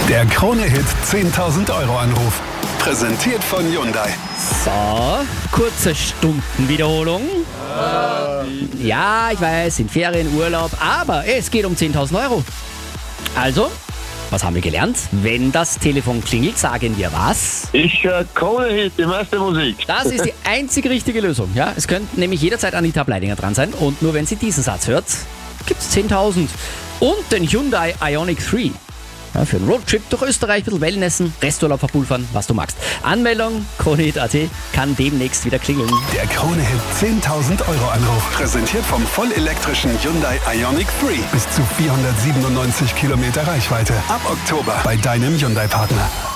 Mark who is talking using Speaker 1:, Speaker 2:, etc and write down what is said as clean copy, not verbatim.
Speaker 1: Der Krone-Hit 10.000 Euro Anruf. Präsentiert von Hyundai.
Speaker 2: So, kurze Stundenwiederholung. Ja, ich weiß, sind Ferien, Urlaub, aber es geht um 10.000 Euro. Also, was haben wir gelernt? Wenn das Telefon klingelt, sagen wir was?
Speaker 3: Ich Krone-Hit, die meiste Musik.
Speaker 2: Das ist die einzig richtige Lösung. Ja, es könnte nämlich jederzeit Anita Bleidinger dran sein und nur wenn sie diesen Satz hört, gibt's 10.000. Und den Hyundai Ioniq 3. Ja, für einen Roadtrip durch Österreich, ein bisschen Wellnessen, Resturlaub verpulvern, was du magst. Anmeldung, Kronehit.at, kann demnächst wieder klingeln.
Speaker 1: Der Krone-Hit 10.000 Euro Anruf. Präsentiert vom vollelektrischen Hyundai Ioniq 3. Bis zu 497 Kilometer Reichweite. Ab Oktober bei deinem Hyundai-Partner.